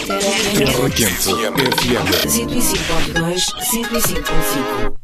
Terra Quente FM 105.2, 105.5.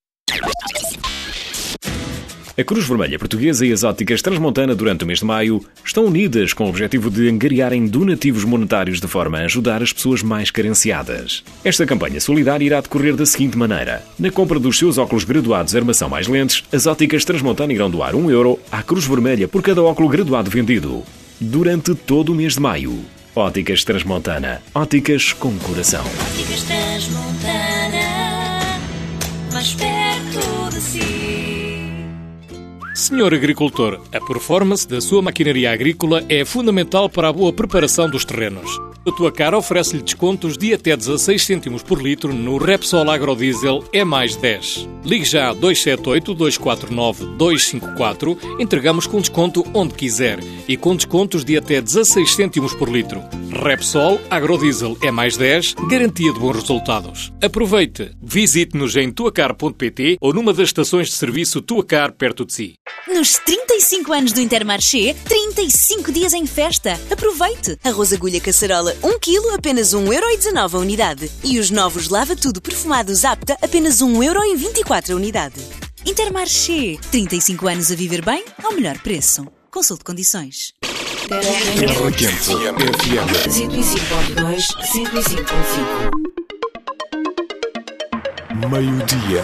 A Cruz Vermelha Portuguesa e as Óticas Transmontana durante o mês de maio estão unidas com o objetivo de angariarem donativos monetários de forma a ajudar as pessoas mais carenciadas. Esta campanha solidária irá decorrer da seguinte maneira. Na compra dos seus óculos graduados de armação mais lentes, as Óticas Transmontana irão doar €1 à Cruz Vermelha por cada óculo graduado vendido. Durante todo o mês de maio. Óticas Transmontana. Óticas com coração. Óticas Transmontana, mais perto de si. Senhor agricultor, a performance da sua maquinaria agrícola é fundamental para a boa preparação dos terrenos. A Tuacar oferece-lhe descontos de até 16 cêntimos por litro no Repsol Agrodiesel E+10. Ligue já 278-249-254, entregamos com desconto onde quiser e com descontos de até 16 cêntimos por litro. Repsol Agrodiesel E+10, garantia de bons resultados. Aproveite, visite-nos em tuacar.pt ou numa das estações de serviço Tuacar perto de si. Nos 35 anos do Intermarché, 35 dias em festa. Aproveite! Arroz agulha caçarola 1 kg, apenas €1,19 a unidade. E os novos Lava Tudo perfumados Apta, apenas €1,24 a unidade. Intermarché, 35 anos a viver bem ao melhor preço. Consulte condições. Terra Quente FM 105.2, 105.5. Meio-dia.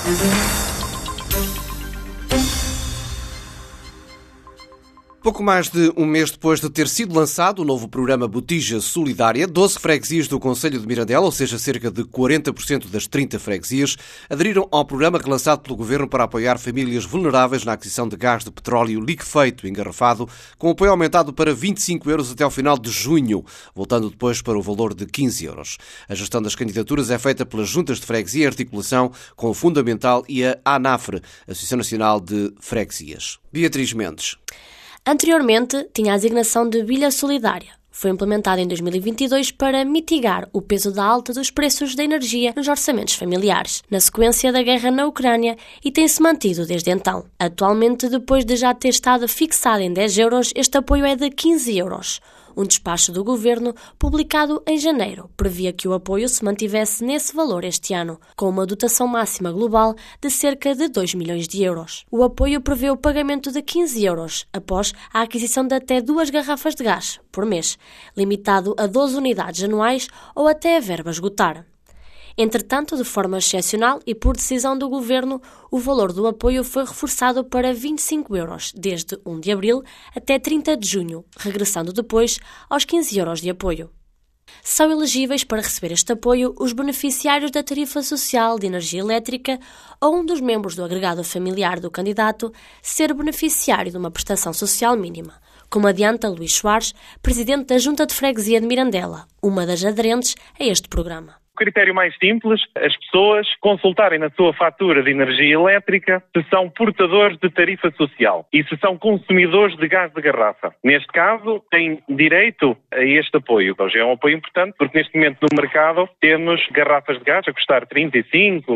Pouco mais de um mês depois de ter sido lançado o novo programa Botija Solidária, 12 freguesias do concelho de Mirandela, ou seja, cerca de 40% das 30 freguesias, aderiram ao programa relançado pelo Governo para apoiar famílias vulneráveis na aquisição de gás de petróleo liquefeito engarrafado, com apoio aumentado para €25 até ao final de junho, voltando depois para o valor de €15. A gestão das candidaturas é feita pelas juntas de freguesia em articulação com o Fundamental e a ANAFRE, Associação Nacional de Freguesias. Beatriz Mendes. Anteriormente, tinha a designação de bilha solidária. Foi implementada em 2022 para mitigar o peso da alta dos preços da energia nos orçamentos familiares, na sequência da guerra na Ucrânia, e tem-se mantido desde então. Atualmente, depois de já ter estado fixado em €10, este apoio é de €15. Um despacho do Governo, publicado em janeiro, previa que o apoio se mantivesse nesse valor este ano, com uma dotação máxima global de cerca de €2 milhões. O apoio prevê o pagamento de €15 após a aquisição de até 2 garrafas de gás por mês, limitado a 12 unidades anuais ou até a verba esgotar. Entretanto, de forma excepcional e por decisão do Governo, o valor do apoio foi reforçado para €25 desde 1 de abril até 30 de junho, regressando depois aos €15 de apoio. São elegíveis para receber este apoio os beneficiários da tarifa social de energia elétrica ou um dos membros do agregado familiar do candidato ser beneficiário de uma prestação social mínima, como adianta Luís Soares, presidente da Junta de Freguesia de Mirandela, uma das aderentes a este programa. O critério mais simples, as pessoas consultarem na sua fatura de energia elétrica se são portadores de tarifa social e se são consumidores de gás de garrafa. Neste caso, têm direito a este apoio. Então, já é um apoio importante porque neste momento no mercado temos garrafas de gás a custar 35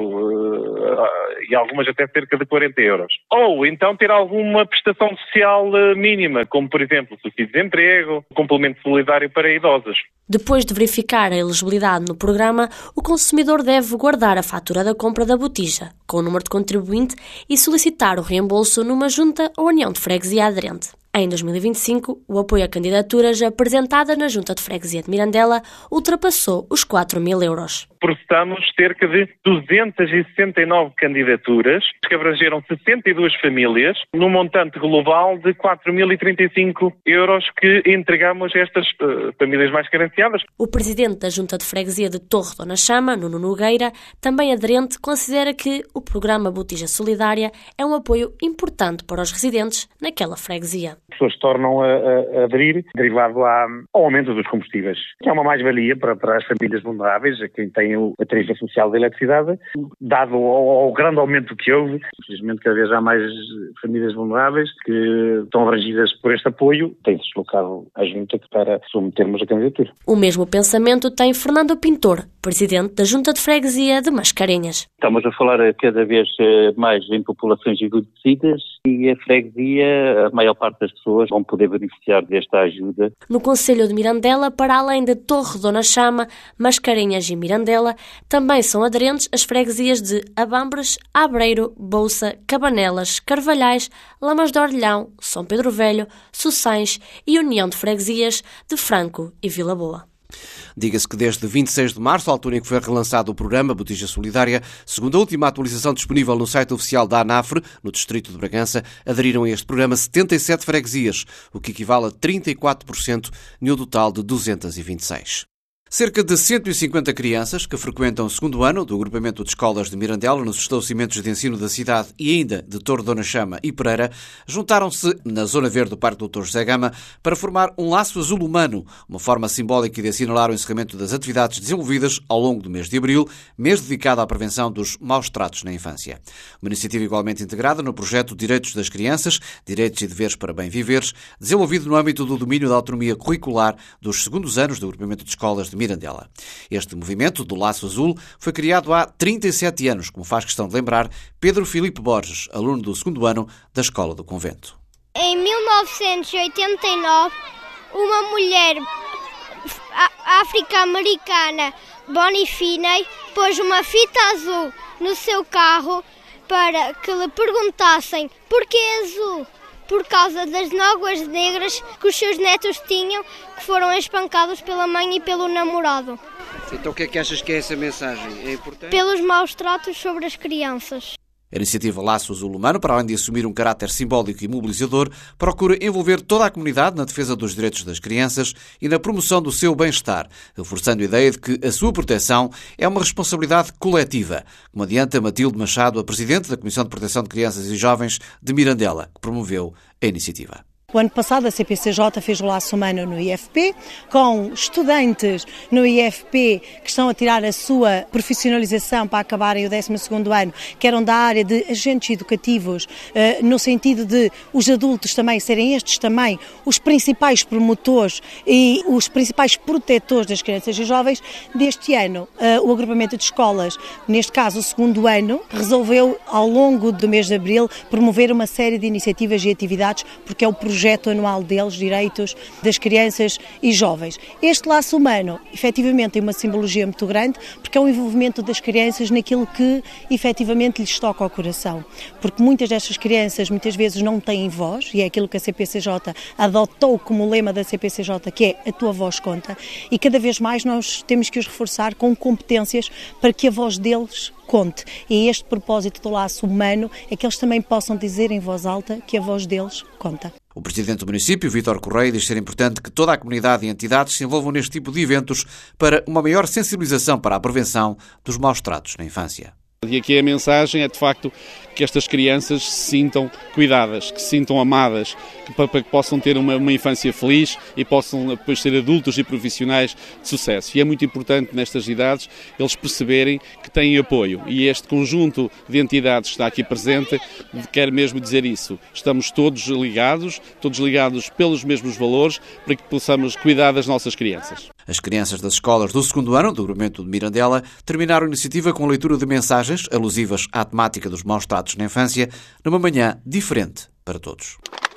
e algumas até cerca de €40. Ou então ter alguma prestação social mínima, como por exemplo subsídio de desemprego, complemento solidário para idosos. Depois de verificar a elegibilidade no programa, o consumidor deve guardar a fatura da compra da botija, com o número de contribuinte, e solicitar o reembolso numa junta ou união de freguesia aderente. Em 2025, o apoio a candidaturas apresentadas na Junta de Freguesia de Mirandela ultrapassou os €4.000. Processamos cerca de 269 candidaturas, que abrangeram 62 famílias, num montante global de €4.035 que entregamos a estas famílias mais carenciadas. O presidente da Junta de Freguesia de Torre Dona Chama, Nuno Nogueira, também aderente, considera que o programa Botija Solidária é um apoio importante para os residentes naquela freguesia. As pessoas tornam a aderir derivado ao aumento dos combustíveis, que é uma mais-valia para as famílias vulneráveis, a quem tem a tarifa social da eletricidade, dado ao grande aumento que houve. Infelizmente, cada vez há mais famílias vulneráveis que estão abrangidas por este apoio, tem-se deslocado à Junta para submetermos a candidatura. O mesmo pensamento tem Fernando Pintor, presidente da Junta de Freguesia de Mascarenhas. Estamos a falar cada vez mais em populações envelhecidas e a freguesia, a maior parte das pessoas vão poder beneficiar desta ajuda. No concelho de Mirandela, para além de Torre Dona Chama, Mascarenhas e Mirandela, também são aderentes as freguesias de Abambres, Abreiro, Bouça, Cabanelas, Carvalhais, Lamas de Orlhão, São Pedro Velho, Sossães e União de Freguesias de Franco e Vila Boa. Diga-se que desde 26 de março, a altura em que foi relançado o programa Botija Solidária, segundo a última atualização disponível no site oficial da ANAFRE, no distrito de Bragança, aderiram a este programa 77 freguesias, o que equivale a 34% no total de 226. Cerca de 150 crianças que frequentam o segundo ano do agrupamento de escolas de Mirandela nos estabelecimentos de ensino da cidade e ainda de Torre Dona Chama e Pereira juntaram-se na Zona Verde do Parque Dr. José Gama para formar um laço azul humano, uma forma simbólica de assinalar o encerramento das atividades desenvolvidas ao longo do mês de abril, mês dedicado à prevenção dos maus tratos na infância. Uma iniciativa igualmente integrada no projeto Direitos das Crianças, Direitos e Deveres para Bem Viveres, desenvolvido no âmbito do domínio da autonomia curricular dos segundos anos do agrupamento de escolas de Mirandela. Este movimento do Laço Azul foi criado há 37 anos, como faz questão de lembrar Pedro Filipe Borges, aluno do segundo ano da Escola do Convento. Em 1989, uma mulher afro-americana, Bonnie Finney, pôs uma fita azul no seu carro para que lhe perguntassem porquê azul. Por causa das nódoas negras que os seus netos tinham, que foram espancados pela mãe e pelo namorado. Então o que é que achas que é essa mensagem? É importante? Pelos maus tratos sobre as crianças. A iniciativa Laço Azul Humano, para além de assumir um caráter simbólico e mobilizador, procura envolver toda a comunidade na defesa dos direitos das crianças e na promoção do seu bem-estar, reforçando a ideia de que a sua proteção é uma responsabilidade coletiva, como adianta Matilde Machado, a Presidente da Comissão de Proteção de Crianças e Jovens de Mirandela, que promoveu a iniciativa. O ano passado a CPCJ fez o Laço Humano no IFP, com estudantes no IFP que estão a tirar a sua profissionalização para acabarem o 12º ano, que eram da área de agentes educativos, no sentido de os adultos também serem estes também os principais promotores e os principais protetores das crianças e jovens. Deste ano, o agrupamento de escolas, neste caso o segundo ano, resolveu ao longo do mês de abril promover uma série de iniciativas e atividades, porque é o projeto anual deles, Direitos das Crianças e Jovens. Este laço humano, efetivamente, tem uma simbologia muito grande, porque é o envolvimento das crianças naquilo que, efetivamente, lhes toca ao coração. Porque muitas destas crianças, muitas vezes, não têm voz, e é aquilo que a CPCJ adotou como lema da CPCJ, que é a tua voz conta, e cada vez mais nós temos que os reforçar com competências para que a voz deles conte. E este propósito do laço humano é que eles também possam dizer em voz alta que a voz deles conta. O Presidente do município, Vítor Correia, diz ser importante que toda a comunidade e entidades se envolvam neste tipo de eventos para uma maior sensibilização para a prevenção dos maus tratos na infância. E aqui a mensagem é, de facto, que estas crianças se sintam cuidadas, que se sintam amadas, para que possam ter uma infância feliz e possam depois ser adultos e profissionais de sucesso. E é muito importante nestas idades eles perceberem que têm apoio. E este conjunto de entidades que está aqui presente quer mesmo dizer isso. Estamos todos ligados pelos mesmos valores para que possamos cuidar das nossas crianças. As crianças das escolas do segundo ano do agrupamento de Mirandela terminaram a iniciativa com a leitura de mensagens alusivas à temática dos maus tratos na infância, numa manhã diferente para todos.